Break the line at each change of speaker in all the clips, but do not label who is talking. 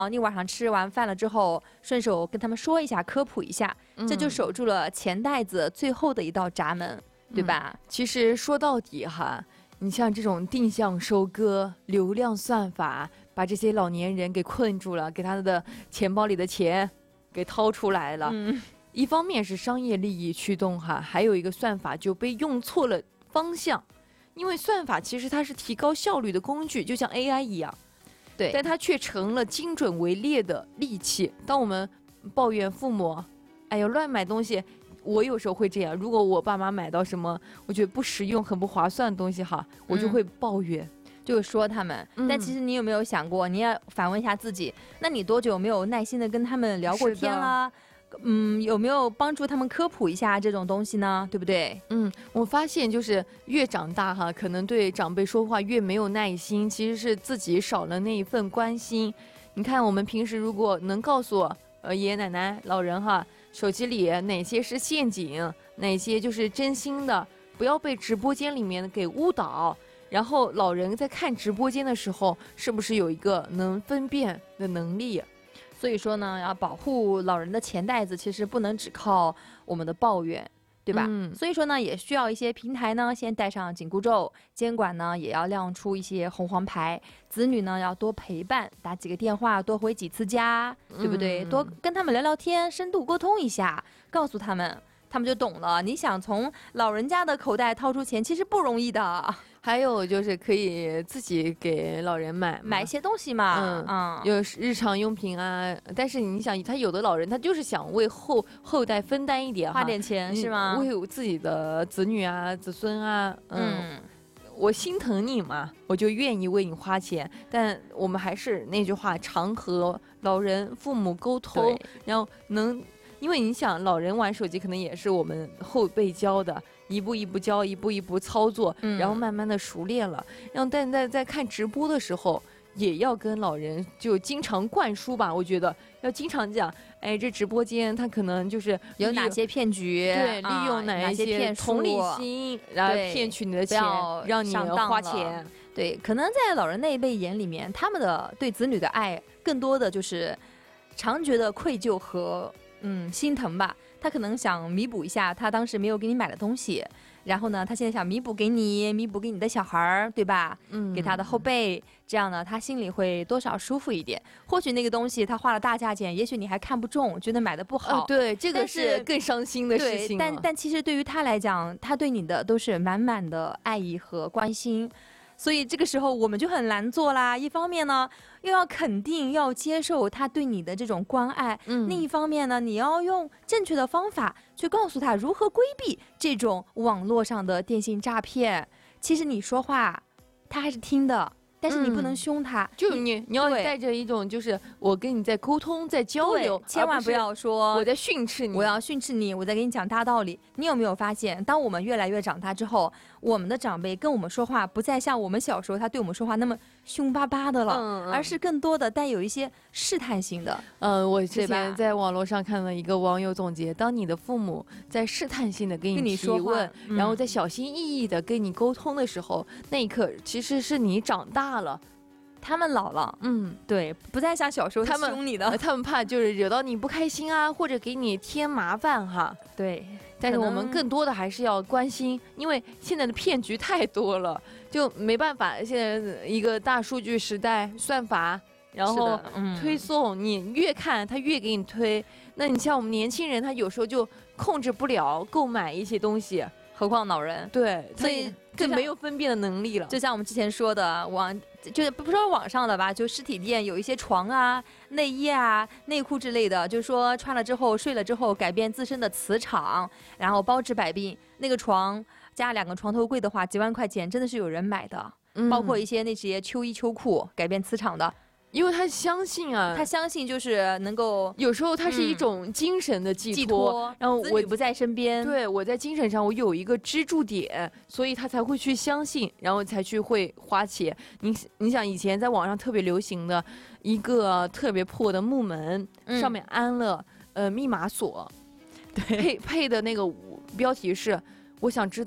你晚上吃完饭了之后，顺手跟他们说一下，科普一下，这就守住了钱袋子最后的一道闸门，对吧？
其实说到底哈，你像这种定向收割、流量算法，把这些老年人给困住了，给他的钱包里的钱给掏出来了。一方面是商业利益驱动哈，还有一个算法就被用错了方向，因为算法其实它是提高效率的工具，就像 AI 一样。对，但它却成了精准围猎的利器。当我们抱怨父母，哎呦乱买东西，我有时候会这样。如果我爸妈买到什么我觉得不实用、很不划算的东西哈，我就会抱怨，
就说他们。但其实你有没有想过，你要反问一下自己，那你多久没有耐心的跟他们聊过天啦？有没有帮助他们科普一下这种东西呢？对不对？
我发现就是越长大哈，可能对长辈说话越没有耐心，其实是自己少了那一份关心。你看我们平时如果能告诉爷爷奶奶、老人哈，手机里哪些是陷阱，哪些就是真心的，不要被直播间里面给误导。然后老人在看直播间的时候，是不是有一个能分辨的能力？
所以说呢，要保护老人的钱袋子，其实不能只靠我们的抱怨，对吧？所以说呢，也需要一些平台呢，先带上紧箍咒，监管呢也要亮出一些红黄牌，子女呢要多陪伴，打几个电话，多回几次家，对不对？多跟他们聊聊天，深度沟通一下，告诉他们，他们就懂了。你想从老人家的口袋掏出钱，其实不容易的。
还有就是可以自己给老人买
一些东西嘛，
有日常用品啊。但是你想，他有的老人他就是想为后代分担一点，
花点钱是吗？
为自己的子女啊、子孙啊，我心疼你嘛，我就愿意为你花钱。但我们还是那句话，常和老人、父母沟通，然后因为你想，老人玩手机可能也是我们后辈教的，一步一步教，一步一步操作，然后慢慢的熟练了。然后但在看直播的时候，也要跟老人就经常灌输吧，我觉得要经常讲，哎，这直播间他可能就是
有哪些骗局，
对，利用哪一些同理心，然后骗取你的钱，让你花钱。
对，可能在老人那一辈眼里面，他们的对子女的爱，更多的就是常觉得愧疚和心疼吧。他可能想弥补一下他当时没有给你买的东西，然后呢，他现在想弥补给你的小孩，对吧？给他的后辈，这样呢，他心里会多少舒服一点。或许那个东西他花了大价钱，也许你还看不中，觉得买的不好。
对，这个是更伤心的事情。
但其实对于他来讲，他对你的都是满满的爱意和关心。所以这个时候我们就很难做啦。一方面呢，又要肯定要接受他对你的这种关爱，另一方面呢，你要用正确的方法去告诉他如何规避这种网络上的电信诈骗。其实你说话他还是听的，但是你不能凶他，
就你要带着一种就是我跟你在沟通，在交流，
千万不要说
我在训斥你，
我要训斥你，我在给你讲大道理。你有没有发现，当我们越来越长大之后，我们的长辈跟我们说话不再像我们小时候他对我们说话那么凶巴巴的了，而是更多的带有一些试探性的。
我之前在网络上看了一个网友总结，当你的父母在试探性的跟你提问，然后在小心翼翼的跟你沟通的时候，那一刻其实是你长大了，
他们老了，对，不再像小时候他们凶你的，
他们怕就是惹到你不开心啊，或者给你添麻烦哈。
对，
但是我们更多的还是要关心，因为现在的骗局太多了，就没办法。现在一个大数据时代，算法，然后推送，你越看他越给你推。那你像我们年轻人，他有时候就控制不了购买一些东西，
何况老人。
对，所以更没有分辨的能力了。
就像我们之前说的，就是不说网上的吧，就实体店有一些床啊、内衣啊、内裤之类的，就是说穿了之后、睡了之后改变自身的磁场，然后包治百病。那个床加2个床头柜的话，几万块钱真的是有人买的。包括一些那些秋衣秋裤改变磁场的。
因为他相信啊，
他相信就是能够，
有时候他是一种精神的寄托，然后
我不在身边，
对，我在精神上我有一个支柱点，所以他才会去相信，然后才去会花钱。你想以前在网上特别流行的一个特别破的木门，上面安了密码锁，对，配的那个标题是我想知道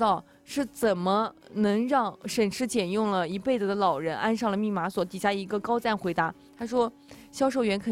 是怎么能让省吃俭用了一辈子的老人安上了密码锁？底下一个高赞回答，他说销售员肯